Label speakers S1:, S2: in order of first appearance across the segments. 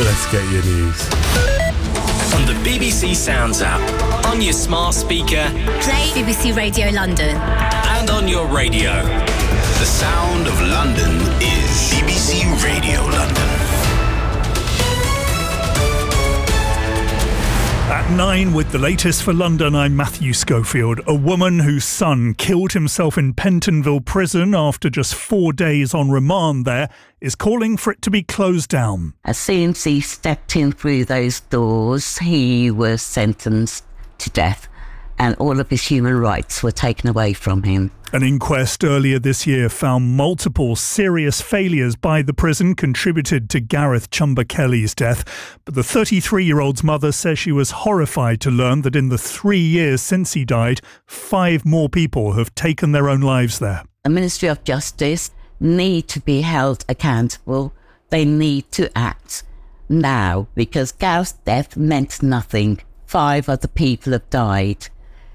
S1: Let's get your news.
S2: On the BBC Sounds app, on your smart speaker,
S3: play BBC Radio London,
S2: and on your radio.
S4: The sound of London is BBC Radio London.
S5: At 9 with the latest for London, I'm Matthew Schofield. A woman whose son killed himself in Pentonville prison after just 4 days on remand there is calling for it to be closed down.
S6: As soon as he stepped in through those doors, he was sentenced to death and all of his human rights were taken away from him.
S5: An inquest earlier this year found multiple serious failures by the prison contributed to Gareth Chumba Kelly's death. But the 33-year-old's mother says she was horrified to learn that in the 3 years since he died, 5 more people have taken their own lives there.
S6: The Ministry of Justice need to be held accountable. They need to act now because Gareth's death meant nothing. 5 other people have died.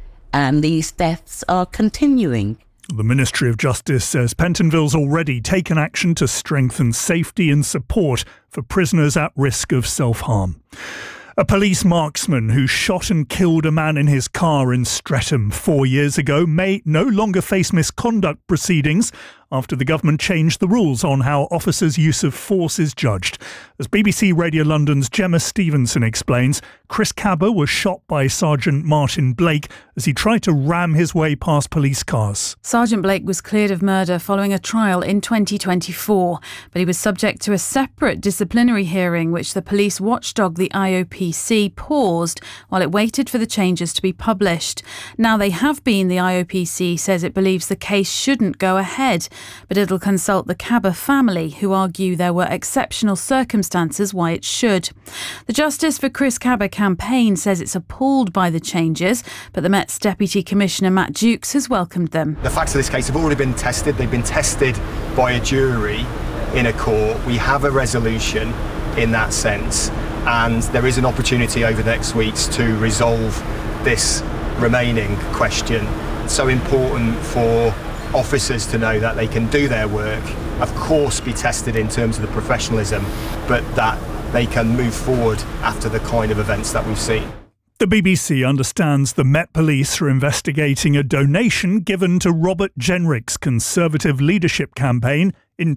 S6: And these deaths are continuing.
S5: The Ministry of Justice says Pentonville's already taken action to strengthen safety and support for prisoners at risk of self-harm. A police marksman who shot and killed a man in his car in Streatham 4 years ago may no longer face misconduct proceedings after the government changed the rules on how officers' use of force is judged. As BBC Radio London's Gemma Stevenson explains, Chris Cabba was shot by Sergeant Martin Blake as he tried to ram his way past police cars.
S7: Sergeant Blake was cleared of murder following a trial in 2024, but he was subject to a separate disciplinary hearing which the police watchdog, the IOPC, paused while it waited for the changes to be published. Now they have been. The IOPC says it believes the case shouldn't go ahead, but it'll consult the Cabba family, who argue there were exceptional circumstances why it should. The Justice for Chris Cabba campaign says it's appalled by the changes, but the Met's Deputy Commissioner Matt Dukes has welcomed them.
S8: The facts of this case have already been tested. They've been tested by a jury in a court. We have a resolution in that sense, and there is an opportunity over the next weeks to resolve this remaining question. It's so important for officers to know that they can do their work, of course be tested in terms of the professionalism, but that they can move forward after the kind of events that we've seen.
S5: The BBC understands the Met Police are investigating a donation given to Robert Jenrick's Conservative leadership campaign in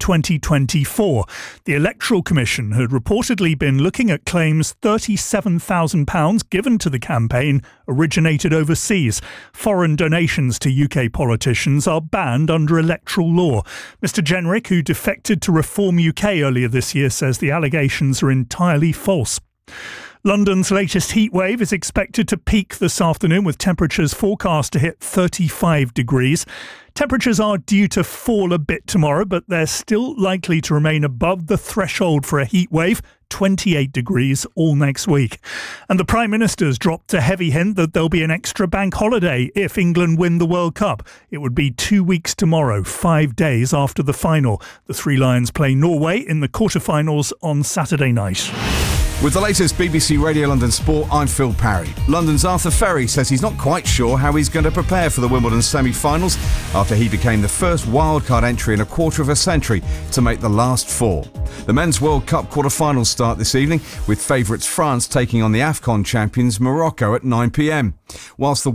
S5: 2024. The Electoral Commission had reportedly been looking at claims £37,000 given to the campaign originated overseas. Foreign donations to UK politicians are banned under electoral law. Mr Jenrick, who defected to Reform UK earlier this year, says the allegations are entirely false. London's latest heatwave is expected to peak this afternoon with temperatures forecast to hit 35 degrees. Temperatures are due to fall a bit tomorrow, but they're still likely to remain above the threshold for a heatwave, 28 degrees all next week. And the Prime Minister's dropped a heavy hint that there'll be an extra bank holiday if England win the World Cup. It would be 2 weeks tomorrow, 5 days after the final. The Three Lions play Norway in the quarterfinals on Saturday night.
S9: With the latest BBC Radio London Sport, I'm Phil Parry. London's Arthur Ferry says he's not quite sure how he's going to prepare for the Wimbledon semi-finals after he became the first wildcard entry in a quarter of a century to make the last 4. The Men's World Cup quarter-finals start this evening with favourites France taking on the AFCON champions Morocco at 9 p.m. Whilst the